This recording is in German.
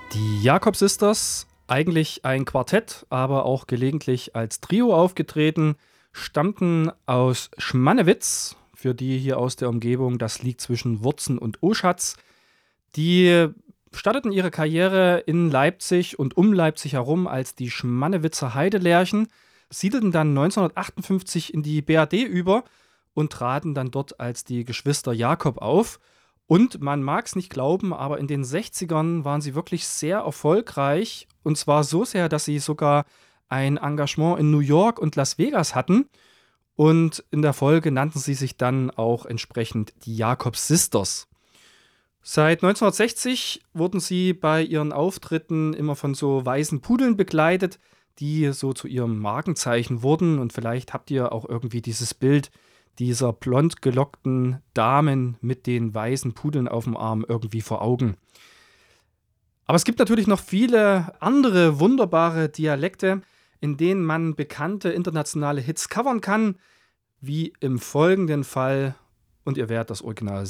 Die Jakob Sisters, eigentlich ein Quartett, aber auch gelegentlich als Trio aufgetreten, stammten aus Schmannewitz, für die hier aus der Umgebung, das liegt zwischen Wurzen und Oschatz. Die starteten ihre Karriere in Leipzig und um Leipzig herum als die Schmannewitzer Heidelerchen, siedelten dann 1958 in die BRD über und traten dann dort als die Geschwister Jakob auf. Und man mag es nicht glauben, aber in den 60ern waren sie wirklich sehr erfolgreich. Und zwar so sehr, dass sie sogar ein Engagement in New York und Las Vegas hatten. Und in der Folge nannten sie sich dann auch entsprechend die Jakob Sisters. Seit 1960 wurden sie bei ihren Auftritten immer von so weißen Pudeln begleitet, die so zu ihrem Markenzeichen wurden. Und vielleicht habt ihr auch irgendwie dieses Bild dieser blond gelockten Damen mit den weißen Pudeln auf dem Arm irgendwie vor Augen. Aber es gibt natürlich noch viele andere wunderbare Dialekte, in denen man bekannte internationale Hits covern kann, wie im folgenden Fall. Und ihr werdet das Original